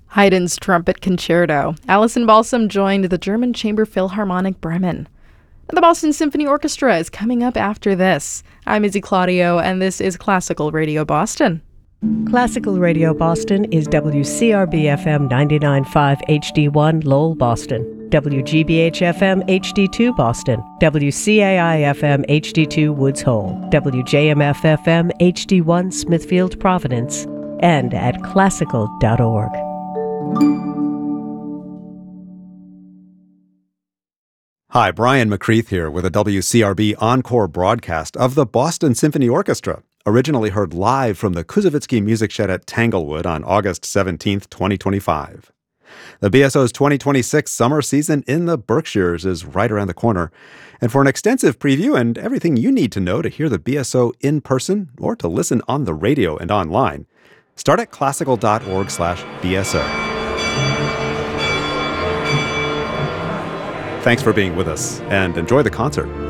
Haydn's Trumpet Concerto. Alison Balsam joined the German Chamber Philharmonic Bremen. And the Boston Symphony Orchestra is coming up after this. I'm Izzy Claudio, and this is Classical Radio Boston. Classical Radio Boston is WCRB-FM 99.5 HD1 Lowell, Boston, WGBH-FM HD2 Boston, WCAI-FM HD2 Woods Hole, WJMF-FM HD1 Smithfield, Providence, and at classical.org. Hi, Brian McCreath here with a WCRB encore broadcast of the Boston Symphony Orchestra, originally heard live from the Kuzovitsky Music Shed at Tanglewood on August 17, 2025. The BSO's 2026 summer season in the Berkshires is right around the corner. And for an extensive preview and everything you need to know to hear the BSO in person or to listen on the radio and online, start at classical.org/BSO. Thanks for being with us, and enjoy the concert.